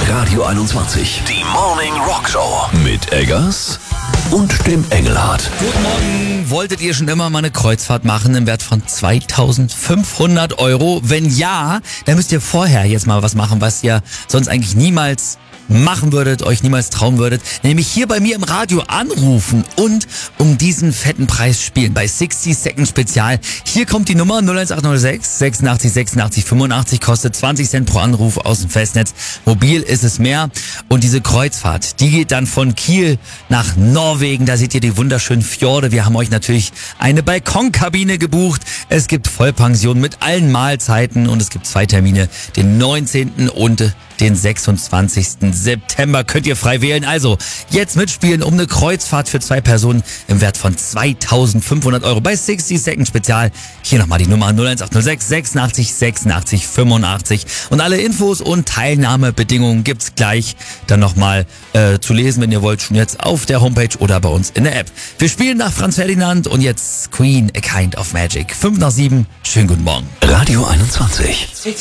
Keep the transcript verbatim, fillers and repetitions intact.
Radio einundzwanzig. Die Morning Rock Show. Mit Eggers und dem Engelhardt. Guten Morgen. Wolltet ihr schon immer mal eine Kreuzfahrt machen im Wert von zweitausendfünfhundert Euro? Wenn ja, dann müsst ihr vorher jetzt mal was machen, was ihr sonst eigentlich niemals machen würdet, euch niemals trauen würdet, nämlich hier bei mir im Radio anrufen und um diesen fetten Preis spielen bei sechzig Second Spezial. Hier kommt die Nummer null eins acht null sechs sechsundachtzig sechsundachtzig fünfundachtzig, kostet zwanzig Cent pro Anruf aus dem Festnetz. Mobil ist es mehr und diese Kreuzfahrt, die geht dann von Kiel nach Norwegen. Da seht ihr die wunderschönen Fjorde. Wir haben euch natürlich eine Balkonkabine gebucht. Es gibt Vollpension mit allen Mahlzeiten und es gibt zwei Termine, den neunzehnten und den sechsundzwanzigsten September könnt ihr frei wählen. Also jetzt mitspielen um eine Kreuzfahrt für zwei Personen im Wert von zweitausendfünfhundert Euro bei sechzig Second Spezial. Hier nochmal die Nummer null eins acht null sechs sechsundachtzig sechsundachtzig fünfundachtzig. Und alle Infos und Teilnahmebedingungen gibt's gleich dann nochmal äh, zu lesen, wenn ihr wollt, schon jetzt auf der Homepage oder bei uns in der App. Wir spielen nach Franz Ferdinand und jetzt Queen, A Kind of Magic. fünf nach sieben, schönen guten Morgen. Radio einundzwanzig.